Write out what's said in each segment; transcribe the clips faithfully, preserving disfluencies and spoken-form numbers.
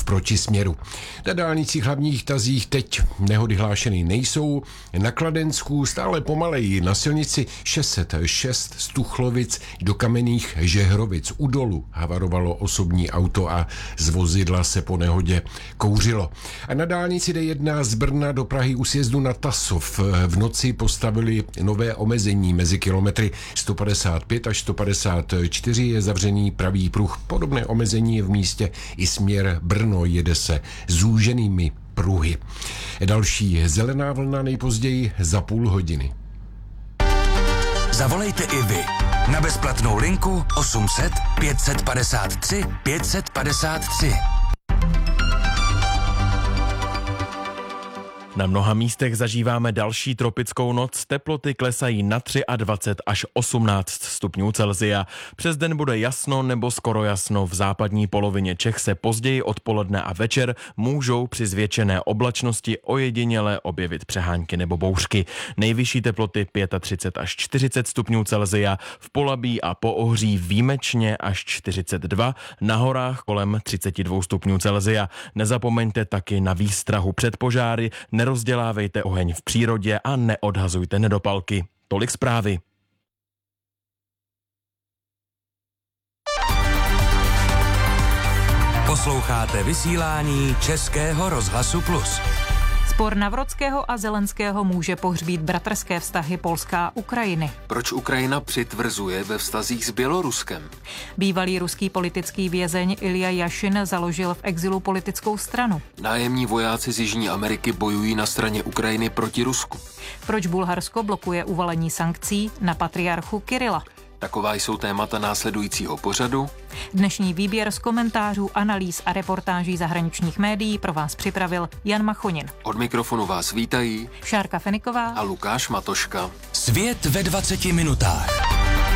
protisměru. Na dálnicích hlavních tazích teď nehody hlášeny nejsou. Na Kladensku stále pomaleji na silnici šest set šest z Tuchlovic do Kamenných Žehrovic. U dolu havarovalo osobní auto a z vozidla se po nehodě kouřilo. A na dálnici D jedna z Brna do Prahy u sjezdu na Tasov v noci postavili nové omezení mezi kilometry sto padesát pět až sto padesát čtyři je zavřený pravý pruh. Podobné omezení je v místě i směr Brno, jede se zúženými pruhy. Další zelená vlna nejpozději za půl hodiny. Zavolejte i vy na bezplatnou linku osm set pět padesát tři pět padesát tři. Na mnoha místech zažíváme další tropickou noc, teploty klesají na dvacet tři až osmnáct stupňů Celsia. Přes den bude jasno nebo skoro jasno, v západní polovině Čech se později odpoledne a večer můžou při zvětšené oblačnosti ojediněle objevit přehánky nebo bouřky. Nejvyšší teploty třicet pět až čtyřicet stupňů Celsia, v Polabí a Poohří výjimečně až čtyřicet dva, na horách kolem třicet dva stupňů Celsia. Nezapomeňte taky na výstrahu před požáry, nerozdělávejte oheň v přírodě a neodhazujte nedopalky. Tolik zprávy. Posloucháte vysílání Českého rozhlasu Plus. Spor Nawrockiho a Zelenského může pohřbít bratrské vztahy Polska a Ukrajiny. Proč Ukrajina přitvrzuje ve vztazích s Běloruskem? Bývalý ruský politický vězeň Ilja Jašin založil v exilu politickou stranu. Nájemní vojáci z Jižní Ameriky bojují na straně Ukrajiny proti Rusku. Proč Bulharsko blokuje uvalení sankcí na patriarchu Kirila? Taková jsou témata následujícího pořadu. Dnešní výběr z komentářů, analýz a reportáží zahraničních médií pro vás připravil Jan Machonin. Od mikrofonu vás vítají Šárka Feniková a Lukáš Matoška. Svět ve dvaceti minutách.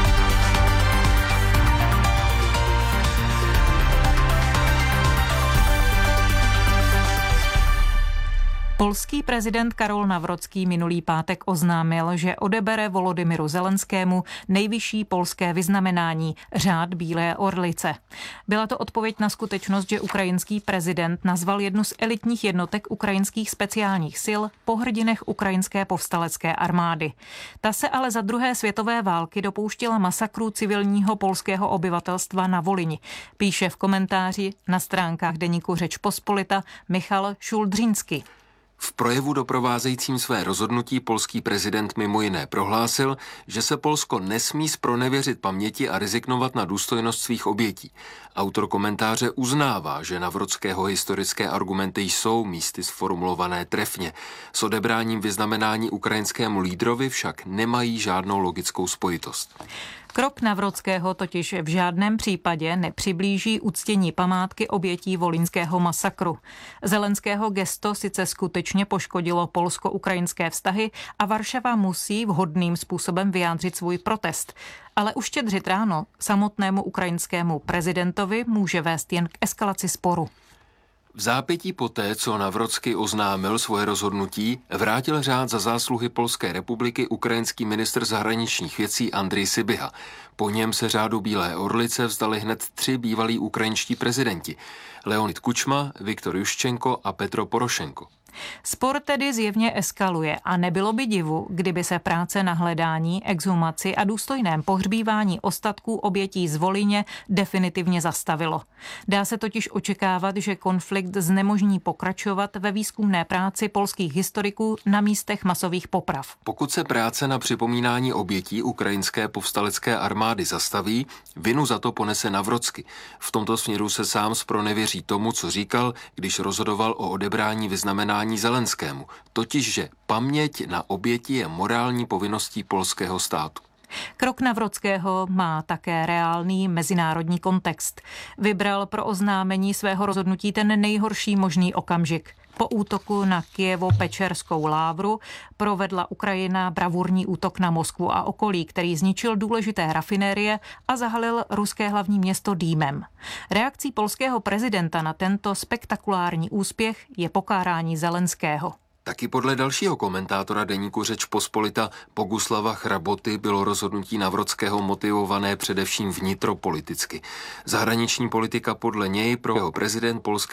Polský prezident Karol Nawrocki minulý pátek oznámil, že odebere Volodymyru Zelenskému nejvyšší polské vyznamenání Řád Bílé orlice. Byla to odpověď na skutečnost, že ukrajinský prezident nazval jednu z elitních jednotek ukrajinských speciálních sil pohrdinech ukrajinské povstalecké armády. Ta se ale za druhé světové války dopouštěla masakru civilního polského obyvatelstva na Volyni, píše v komentáři na stránkách deníku Řeč Pospolita Michal Šuldřínsky. V projevu doprovázejícím své rozhodnutí polský prezident mimo jiné prohlásil, že se Polsko nesmí zpronevěřit paměti a rezignovat na důstojnost svých obětí. Autor komentáře uznává, že Nawrockiho historické argumenty jsou místy sformulované trefně. S odebráním vyznamenání ukrajinskému lídrovi však nemají žádnou logickou spojitost. Krok Nawrockiho totiž v žádném případě nepřiblíží uctění památky obětí volyňského masakru. Zelenského gesto sice skutečně poškodilo polsko-ukrajinské vztahy a Varšava musí vhodným způsobem vyjádřit svůj protest. Ale uštědřit ráno samotnému ukrajinskému prezidentovi může vést jen k eskalaci sporu. V zápětí poté, co Nawrocki oznámil svoje rozhodnutí, vrátil řád za zásluhy Polské republiky ukrajinský ministr zahraničních věcí Andrej Sybiha. Po něm se řádu Bílé orlice vzdali hned tři bývalí ukrajinští prezidenti. Leonid Kučma, Viktor Juščenko a Petro Porošenko. Spor tedy zjevně eskaluje a nebylo by divu, kdyby se práce na hledání, exhumaci a důstojném pohřbívání ostatků obětí z Volyně definitivně zastavilo. Dá se totiž očekávat, že konflikt znemožní pokračovat ve výzkumné práci polských historiků na místech masových poprav. Pokud se práce na připomínání obětí ukrajinské povstalecké armády zastaví, vinu za to ponese Nawrocki. V tomto směru se sám zpronevěří tomu, co říkal, když rozhodoval o odebrání vyznamenání Zelenskému, totiž, že paměť na oběti je morální povinností polského státu. Krok Nawrockiho má také reálný mezinárodní kontext. Vybral pro oznámení svého rozhodnutí ten nejhorší možný okamžik. Po útoku na Kyjevo-Pečerskou lávru provedla Ukrajina bravurní útok na Moskvu a okolí, který zničil důležité rafinérie a zahalil ruské hlavní město dýmem. Reakcí polského prezidenta na tento spektakulární úspěch je pokárání Zelenského. Taky podle dalšího komentátora deníku Řeč Pospolita Boguslava Chraboty bylo rozhodnutí Nawrockiho motivované především vnitropoliticky. Zahraniční politika podle něj pro jeho prezident polské